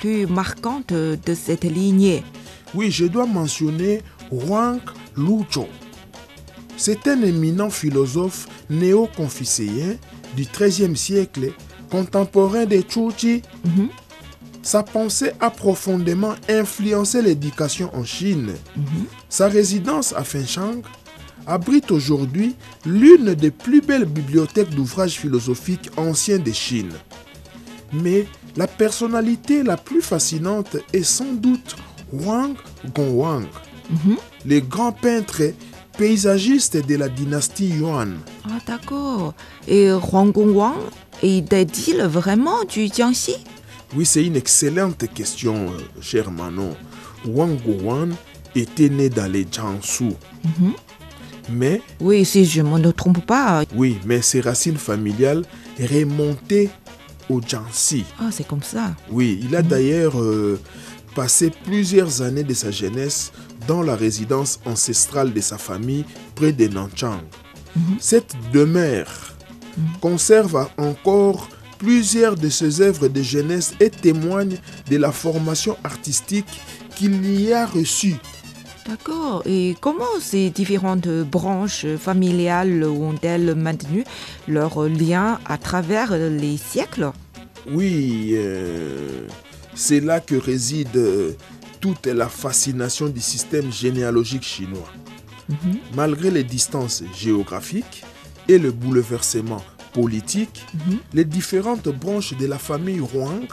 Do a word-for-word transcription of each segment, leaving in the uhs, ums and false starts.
plus marquantes de cette lignée? Oui, je dois mentionner Huang Luzhou. C'est un éminent philosophe néo-confucéen du treizième siècle, contemporain de Zhuji. Mhm. Sa pensée a profondément influencé l'éducation en Chine. Mhm. Sa résidence à Fenchang abrite aujourd'hui l'une des plus belles bibliothèques d'ouvrages philosophiques anciens de Chine. Mais la personnalité la plus fascinante est sans doute Wang Gongwang, Mhm. le grand peintre paysagiste de la dynastie Yuan. Ah, d'accord. Et Huang Gongwang est-il vraiment du Jiangxi? Oui, c'est une excellente question, euh, cher Manon. Wang Gongwang était né dans les Jiangsu. Mhm. Mais, Oui, si je ne me trompe pas. oui, mais ses racines familiales remontaient au Jiangxi. Ah, c'est comme ça. Oui, il a d'ailleurs euh, passé plusieurs années de sa jeunesse dans la résidence ancestrale de sa famille près de Nanchang. Mhm. Cette demeure Mhm. conserve encore plusieurs de ses œuvres de jeunesse et témoigne de la formation artistique qu'il y a reçue. D'accord. Et comment ces différentes branches familiales ont-elles maintenu leur lien à travers les siècles? Oui, euh, c'est là que réside euh, toute la fascination du système généalogique chinois. Mhm. Malgré les distances géographiques et le bouleversement politique, Mhm. les différentes branches de la famille Huang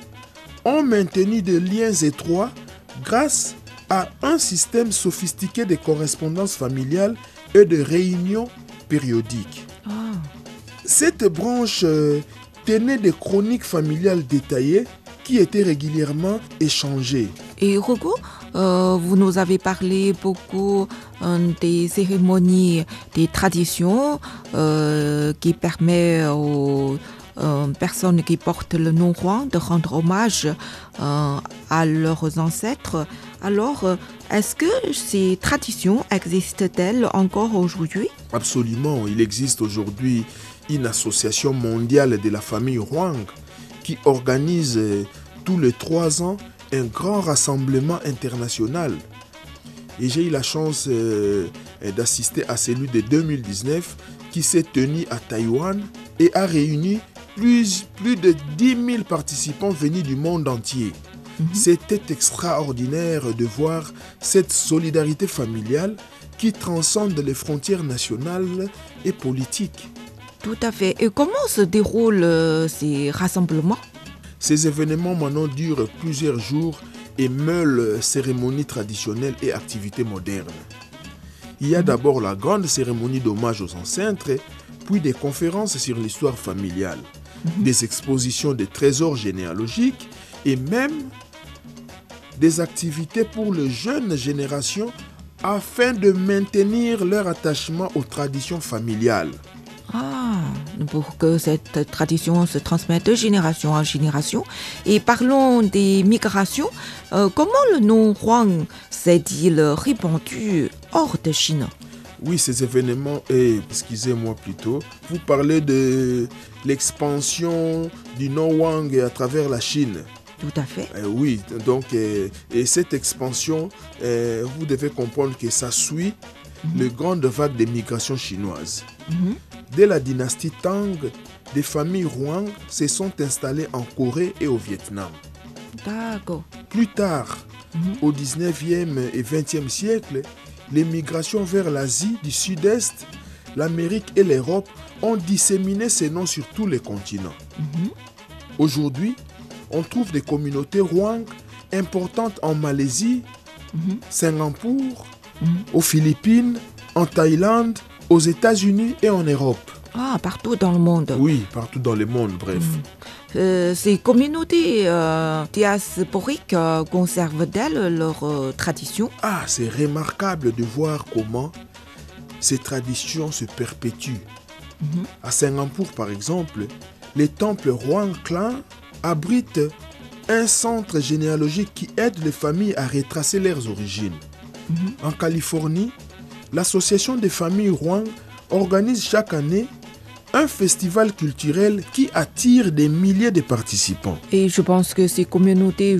ont maintenu des liens étroits grâce à un système sophistiqué de correspondance familiale et de réunions périodiques. Ah. Cette branche euh, tenait des chroniques familiales détaillées qui étaient régulièrement échangées. Et Rogo, euh, vous nous avez parlé beaucoup euh, des cérémonies, des traditions euh, qui permettent aux euh, personnes qui portent le nom Huang de rendre hommage euh, à leurs ancêtres. Alors, euh, est-ce que ces traditions existent-elles encore aujourd'hui? Absolument, il existe aujourd'hui une association mondiale de la famille Huang qui organise euh, tous les trois ans un grand rassemblement international. Et j'ai eu la chance euh, d'assister à celui de deux mille dix-neuf qui s'est tenu à Taïwan et a réuni plus, plus de dix mille participants venus du monde entier. Mhm. C'était extraordinaire de voir cette solidarité familiale qui transcende les frontières nationales et politiques. Tout à fait. Et comment se déroulent euh, ces rassemblements? Ces événements maintenant durent plusieurs jours et mêlent cérémonies traditionnelles et activités modernes. Il y a d'abord la grande cérémonie d'hommage aux ancêtres, puis des conférences sur l'histoire familiale, Mhm. des expositions de trésors généalogiques et même des activités pour les jeunes générations afin de maintenir leur attachement aux traditions familiales. Ah, pour que cette tradition se transmette de génération en génération. Et parlons des migrations. Euh, comment le nom Huang s'est-il répandu hors de Chine? Oui, ces événements, et excusez-moi plutôt, vous parlez de l'expansion du nom Wang à travers la Chine. Tout à fait. Euh, oui, donc, euh, et cette expansion, euh, vous devez comprendre que ça suit Mhm. les grandes vagues de migration chinoise. Mhm. Dès la dynastie Tang, des familles Huang se sont installées en Corée et au Vietnam. D'accord. Plus tard, Mhm. au dix-neuvième et vingtième siècle, les migrations vers l'Asie du Sud-Est, l'Amérique et l'Europe ont disséminé ces noms sur tous les continents. Mhm. Aujourd'hui, on trouve des communautés Huang importantes en Malaisie, Mhm. Singapour, Mhm. aux Philippines, en Thaïlande, aux États-Unis et en Europe. Ah, partout dans le monde. Oui, partout dans le monde, bref. Mhm. Euh, ces communautés euh, diasporiques euh, conservent-elles leurs euh, traditions? Ah, c'est remarquable de voir comment ces traditions se perpétuent. Mhm. À Singapour, par exemple, les temples Huang Clan abritent un centre généalogique qui aide les familles à retracer leurs origines. Mhm. En Californie, l'association des familles Huang organise chaque année un festival culturel qui attire des milliers de participants. Et je pense que ces communautés